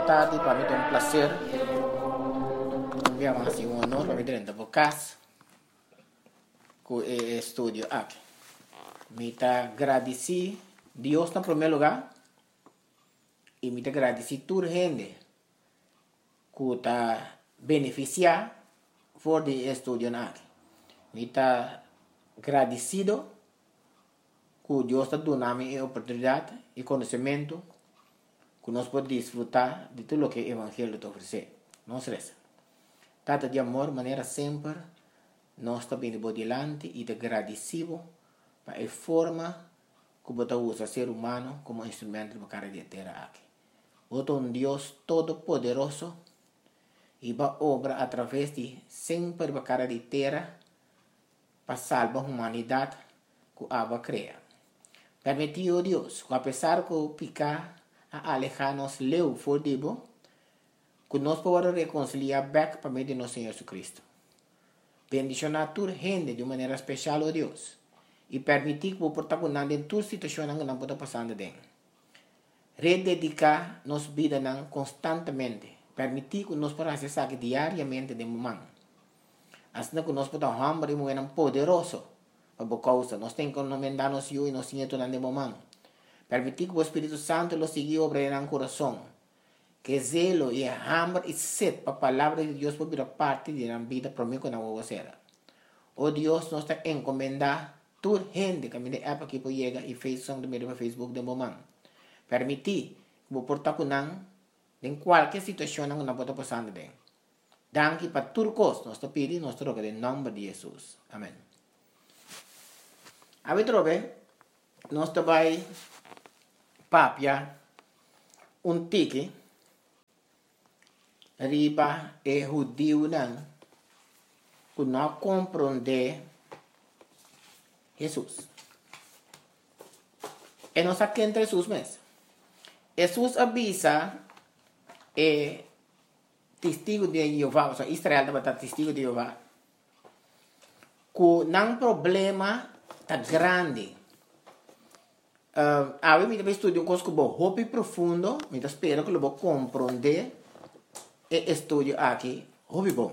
tarde, para mí es un placer. Un día más y un honor para mí tener por casa con el estudio aquí. Me agradeci Dios en primer lugar y me agradeci toda la gente que está beneficiada por el estudio aquí. Me agradecido que Dios está dando la oportunidad y conocimiento que nos puede disfrutar de todo lo que el Evangelio te ofrece. Nos reza. Trata de amor, manera siempre, nos está viendo por delante y te agradecido para la forma que você usa ser humano como instrumento para cara de tierra aquí. Você un Dios todopoderoso y va obra a través de siempre para cara de tierra para salvar la humanidad que Abba crea. Permitió Dios, que a pesar que picar a alejarnos leu for dibo, que nos podamos reconciliar back para medio de nuestro Señor Jesucristo. Bendición a tu gente de manera especial, oh Dios, y permitir que vos protagonizar en tu situación que no pueda pasar de. Rededicar nos vida constantemente, permitir que nos podamos hacer diariamente de momento. Así que nos podamos hambre y muy poderoso, por causa, nos tenemos que encomendar-nos yo y nos siento de momento. Permitir que o Espírito Santo lo siga obrando en el corazón. Que zelo y hambre y sed para la palabra de Dios por vida parte de la vida para mí con la vocera. Oh Dios, nos está encomendando toda gente que me de app aquí por llega y Facebook de Facebook de momento. Permitir que vos portar con en cualquier situación que no pueda pasar de. Danke para todo cosa, nos está pidiendo nuestro que en nombre de Jesús. Amén. A ver, nos está papia un tiki riba e judío que no comprende Jesús. E nos aquí entre sus meses. Jesús avisa testigo de Jehová, o sea, Israel debe estar testigo de Jehová, que no hay problema tan grande. A mí me estudio un curso que es muy profundo, me espero que lo voy a comprender el estudio aquí, muy bueno.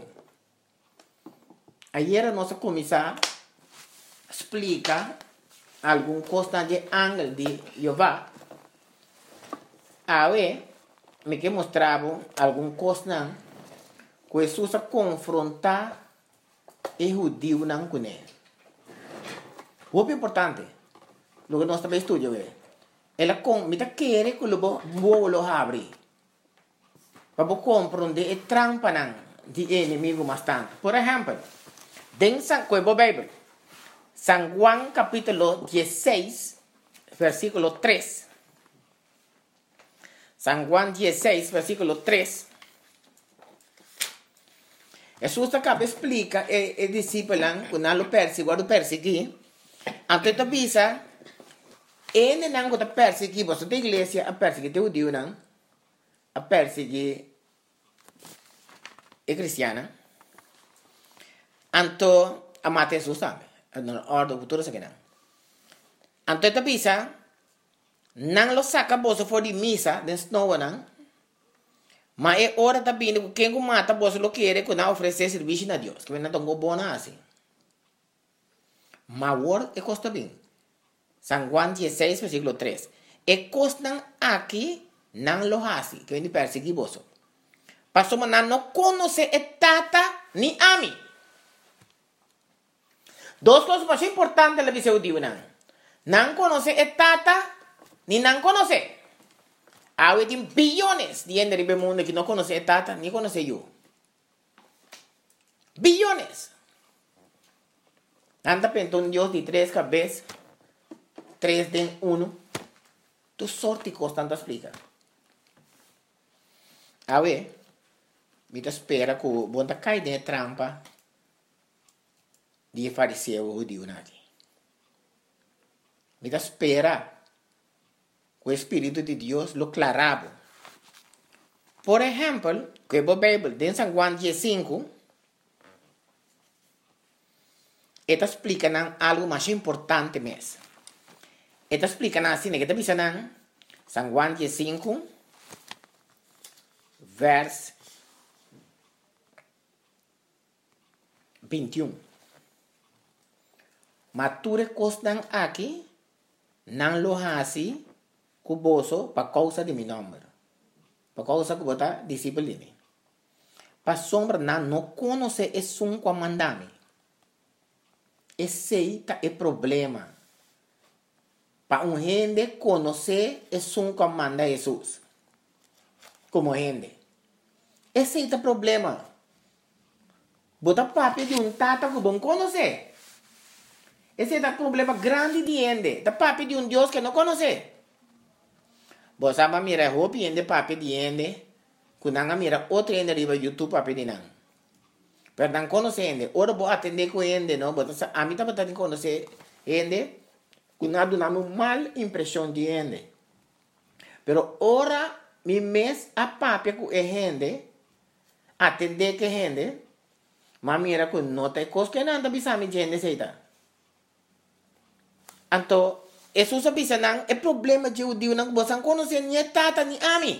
Ayer nos comenzamos a explicar algún cosa de ángel de Jehová. A ver, me que mostraba algún cosa que Jesús a confrontar el judío con él. Muy importante. Lo que nós também estudamos ela quiere que lo abre para compreender a trampa de inimigo bastante. Por ejemplo, en San Biblia, San Juan capítulo 16, versículo 3. San Juan 16, versículo 3. Jesús acaba explica el discípulo que no lo persigue, antes de avisa en nango ta persegui boso de iglesia a persegui te judío a persegui e cristiana anto amate Jesus tambe no ordo futuro se kenan anto ta bisa nang lo saca boso for di misa den snow ma è ora ta bine che ngo mata boso lo quiere con ofrecer servicio a Dios que ven tongo bona así ma word e costa bien. San Juan 16, versículo 3. E costan aquí nan lo hasi, que viene perseguiboso. Pasó maná no conoce tata ni a mí. Dos cosas más importantes la dice judío nan conoce tata ni nan conoce. Hay billones de gente en el mundo que no conoce tata ni conoce yo. Billones. Anda pensando un Dios de 3 cabezas. 3 de 1. Tu sorte constante explica. A ver, me espera que o bom cai de trampa de fariseu judío aqui. Me espera que o Espírito de Deus lo clarabo. Por exemplo, que a Bíblia, em San Juan 15, esta explica algo mais importante mesmo. Esta explica así, que te dicen San Juan 15, vers 21. Mature costan aqui, não lo hasi, cuboso, para causa de meu nome. Para causa que bota discípulo de mim. Para sombra, não conhece esse um comandame. Esse é o problema. Para um gente conhecer esse um comanda Jesus. Como gente. Esse é o problema. Bota papo de um tata que não conhece. Esse é o problema grande de gente. Da papo de um Deus que não conhece. Você vai mirar roupa e papo de gente. Quando você mira outro gente riba YouTube papo de não. Pero não conhece gente. Ora vou atender com gente, não. A mim também tem que conhecer gente. Quando dá uma mal impressão de gente. Pero ora, mi mes a papo com gente. Atender com gente. Mas mira que não tem coisa que não bisa mi gente seita. Então, Jesus bisa não é problema de judeu não você conhecer nem tata nem ami.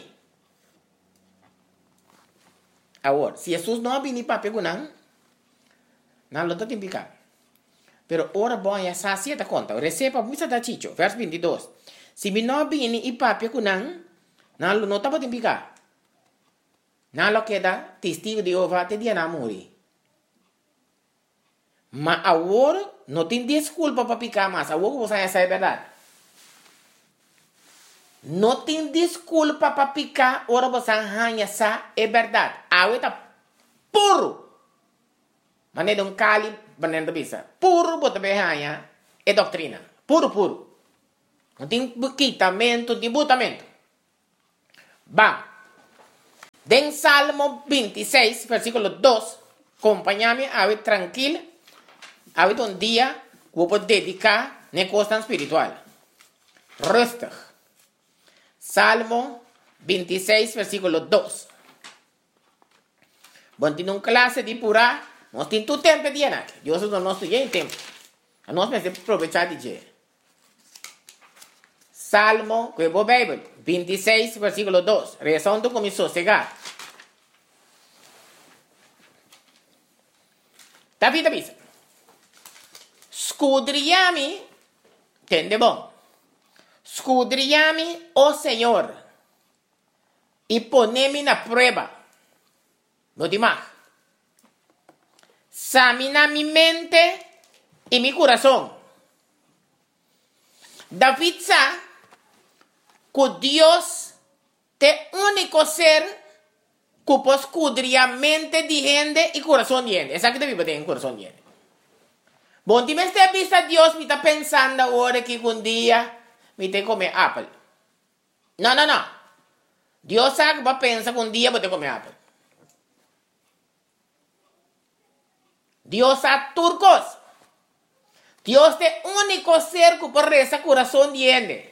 Agora, se Jesus não vem para pegar não lo tem picar. Pero ora bom ya sacia ta conta. Receba muita da chicho, verso 22. Se me não vem e papi kunang, não lo nota tem picar. Não lo queda testigo de Jeová te dia na muri. Mas agora não tem desculpa para picar mais. Agora você já sabe a verdade. Não tem desculpa para picar. Ora você já é verdade. Agora está puro. Mas não cali banendo bisa. Puro bota berranha é doutrina. Puro. Não tem quitamento, debutamento. Bam. Den Salmo 26, versículo 2. Acompanha-me, a tranquilo. A um dia, vou dedicar na costa espiritual. Rustig. Salmo 26, versículo 2. Bom, tem uma classe de pura, nós temos todo tempo de anar. Deus não nos tem tempo. Nós precisamos aproveitar de dia. Salmo, que é a Bíblia, 26, versículo 2. Reação do começou a chegar. David avisa. Escudriame, entende bom? Escudriame, ó Senhor, e poneme na prova. No demais. Examina mi mente e mi coração. David sabe que Deus é o único ser que pode escudriar a mente de gente e coração de gente. Essa que David tem coração de gente. Bom, se você vista Deus, me está pensando agora que um dia me tem que comer apple. Não. Deus sabe que vai pensar que um dia vou ter que comer apple. Deus sabe turcos. Deus é o único ser que pode rezar coração de gente.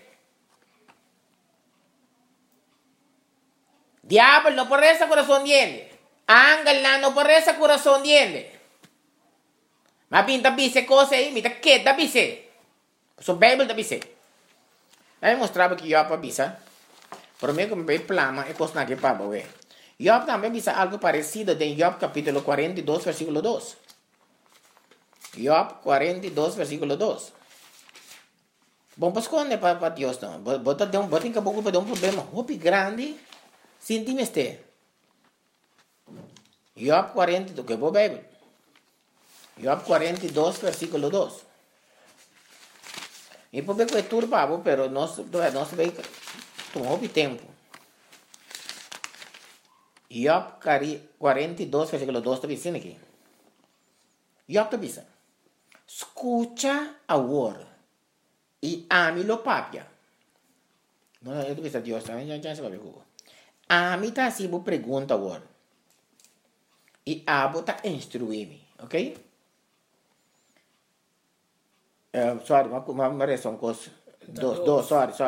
Diablo não pode rezar coração de gente. Ángel não pode rezar coração de gente. Mas pinta bise coisa aí, me tá quieta bise. So Bíblia da bise. Aí mostrava que Job bisa. Por mim que me plama é coisa que para ver. Job também bisa algo parecido em Job capítulo 42 versículo 2. Job 42 versículo 2. Bom, pues quando para Deus não. Bota em caboclo para um problema hopi grande. Sintime este. Job 42 que é a Bíblia. Job 42, versículo 2. E por ver que é turbado, pero nós vê que tomou tempo. Job 42, versículo 2 está dizendo aqui. Job está dizendo. Escucha agora e ame-lo papia. Não, eu estou dizendo Deus, já se vai ver. Ame está assim, vou perguntar agora. E abo está instruir-me, ok? Sorry, uma reação coisa. Dos,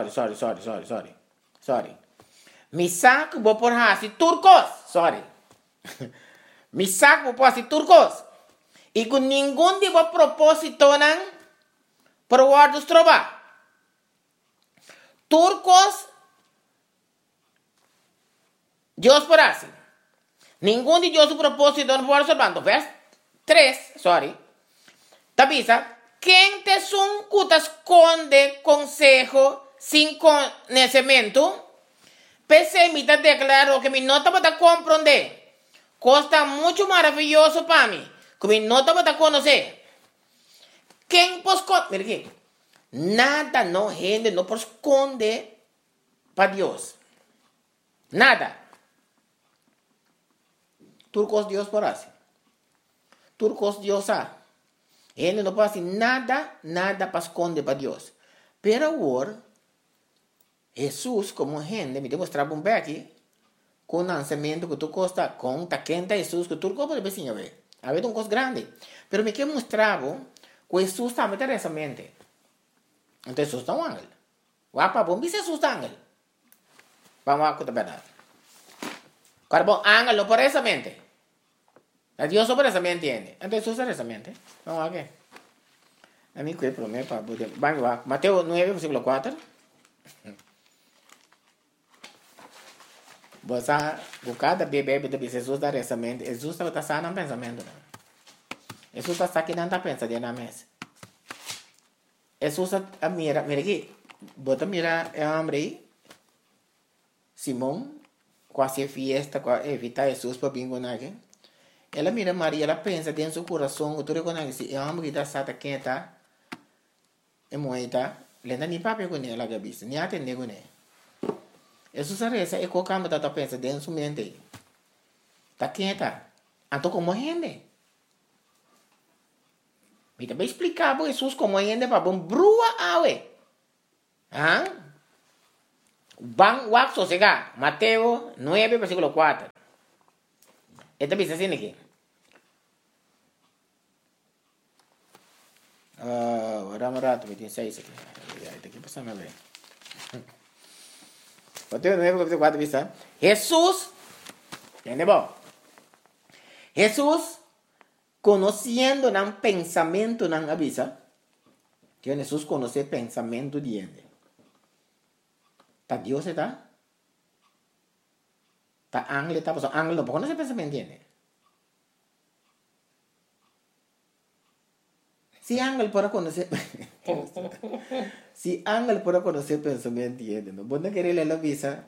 sorry. Mi saco vou por hasi turcos, sorry. Mi saco vou por hasi turcos. E com nenhum tipo de propósito não por guardos trova. Turcos Dios por así. Ningún de Dios su propósito no puede observando. Vers 3, sorry. Tabisa, quem te son que esconde consejo sin conocimiento, pese me declaró que mi nota para comprender. Costa muito maravilhoso para mim. Que mi nota para conocer. Quem pode esconder? Mira aqui. Nada no gente no pode esconder para Deus. Nada. Turcos Dios por así. Turcos Dios ha. Ele não pode nada para esconder para Deus. Pero agora, Jesus, como gente, me demonstrava um aqui, com o lançamento que tu costa, com a quenta Jesus, que tu pode ver, ver. Havia coisa grande. Pero me que mostrava que Jesus também tem essa mente. Então Jesus está um ángel. O apa bom, Jesus está ángel. Vamos a contar a verdade. Cara bom, ángel não por essa mente. A Dios sobre esa mente entiende. Entonces usa esa mente. Vamos a ver. A mí que promete para poder. Vamos a Mateo 9, versículo 4. Você buscar bebê de Jesus da essa mente. Jesus está sano no pensamento. Jesus está aqui não está pensando na mesa. Jesus mira aqui. Bota mira é homem aí. Simão. Quase fiesta, quase evitar Jesus para bingo aqui. Ela mira Maria, ela pensa dentro do coração, tu reconhece, é uma que está sata quem está, é moeda, lenda nem papel com ela gabista, nem atende com ela. Isso sabe essa é qualquer coisa que pensa dentro do mente. Tá quem está? Então como gente? Me também explicar para Jesus como gente para bom brua awe. Ah? Bang wak sosega, Mateo 9 versículo 4. Esta bisa assim aqui. Vamos rato, me tem 6 aqui. Esta aqui passa bem. Mateo 9, versículo 4 bisa. Jesus, entendeu? Jesus, conhecendo o pensamento não avisa. Que Jesus conhece o pensamento de ele. Tá Deus está? Tá ángel está? Porque ángel não pode conhecer o pensamento de ele. Si ángel pode conhecer si ángel pode conhecer o pensamento de ele, não pode querer ler a visa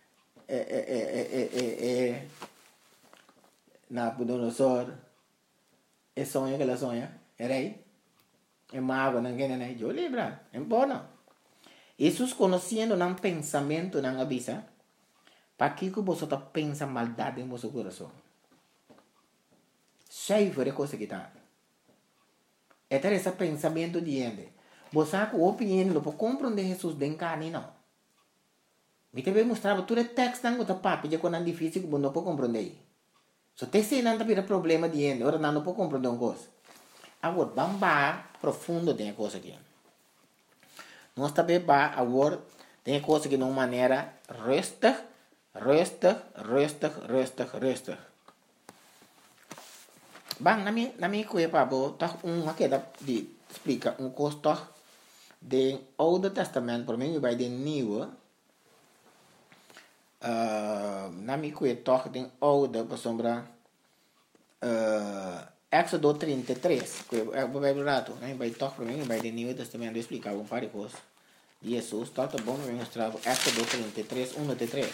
Nabucodonosor é sonho que ela sonha, é rei, é mago, não quer nem eu lembra, é bom. Jesus conhecendo o pensamento não avisa, para que você está pensando maldade em seu coração. Cheio de coisa que está. É esse pensamento de ele. Você a opinião não pode compreender Jesus de carne não. Me também mostrava todo o texto não está papo, já quando é difícil que não pode compreender. So te sei não tem problema de ele, ora não pode compreender uma coisa. Agora vamos profundo de coisa aqui. Nós também agora tem coisa que de uma maneira resta. Bang, na minha coisa para botar uma que de explica custo do Oude Testamento, por mim vai de Nieuwe. Na minha coisa toch de Oude, por sombra Éxodo 33, que vai rato, né? Vai toch por mim vai de Nieuwe Testamento explicar um par de coisas. Jesus, tá bom, eu mostrar Éxodo 33, 1 até 3.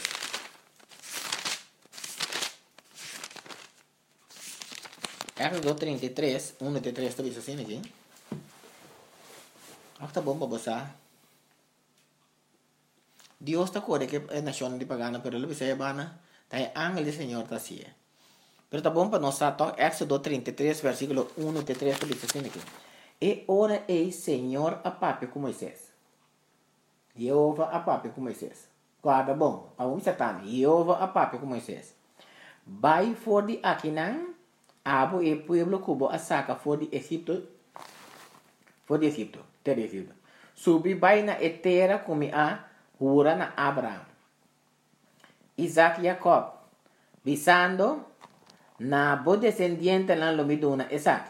Éxodo 33, 1 até 3, está assim aqui? Tá bom para você. Deus está corre que é nação de pagana, pero ele vai bana, tá ángel do Senhor tá assim. Pero tá bom para nós tá Éxodo 33, versículo 1 até 3, está assim aqui. E ora ei Senhor a papo com Moisés. Jeová a papo com Moisés. Guarda bom, para um satã, Jeová a papo com Moisés. Vai for de Aquinan, abo e pueblo cubo a saca for de Egipto, terra de Egipto. Subi vai na etera como a hura na Abraham. Isaac e Jacob, visando na bo descendiente na lomiduna Isaac.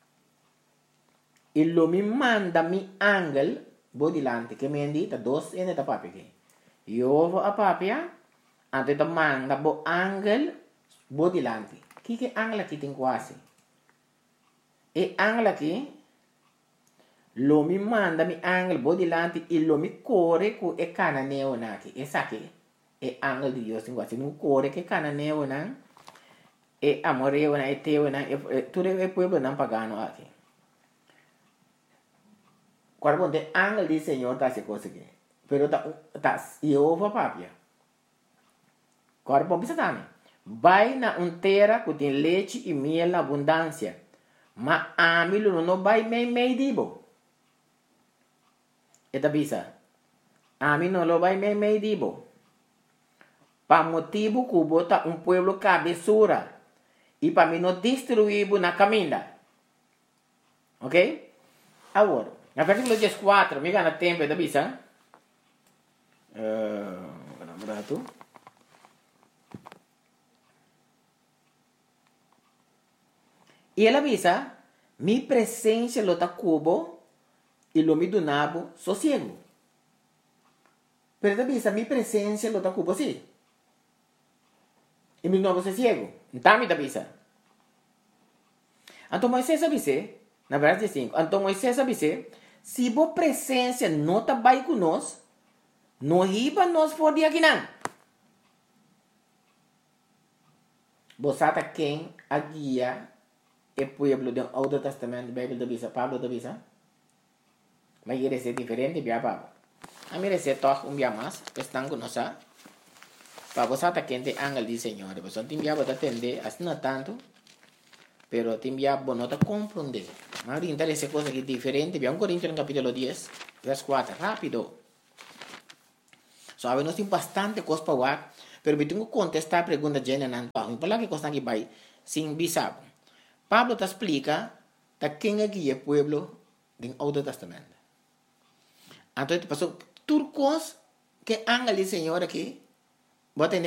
E lomi manda mi angel bo dilante que me indita dos ene da papi que. Jeová a papia Então, manda o ángel bo dilante. Que ángel aqui tem quase? E ángel aqui, lo me manda mi ángel bo dilante e lo me corre com e cananeo aqui. Essa aqui é ángel de Deus tem quase. Não corre que cananeo não. E amoreo na eteo na tudo é pueblo não pagano aqui. Quando o ángel do Senhor tá se coisa aqui. Pero tá Jeová papia. Agora, bom, pensa também. Vai na terra que tem leite e mel na abundância. Mas a mim não vai meio dibo. Eta bisa. A mim não lo vai meio dibo. Para motivo que bota pueblo cabeçura. E para mim não destruir na caminha. Ok? Agora, no versículo 14, me gana tempo, eta bisa. Berapa? E ela avisa, mi presença lota cubo e lo mi donavo sossego. Pero ela avisa, mi presença lota cubo sim. E mi novo sossego. Então me avisa. Então Moisés avisa, na verdade 5, então Moisés avisa, se a presença não está bem conosco, não riba nós for de aqui não. Você está quem a guia o pueblo do Antigo Testamento, Bíblia da Bisa, Pablo da Bisa. Mas ele é diferente, bia Pablo. A mim é toque dia mais, estão conosco. Para você tá quente ángel do Senhor, você tem bia para atender, assim não tanto, pero tem bia para não compreender. Mas interessa coisa que diferente, bia 1 Coríntios capítulo 10, verso 4, rápido. Nós temos bastante coisa para ver, pero eu tenho que contestar a pergunta de Jenan, para que coisa que vai sem bisabo. Pablo te explica de quem é que é o pueblo do Antigo Testamento. Então, passou turcos que ángel do Senhor aqui, bota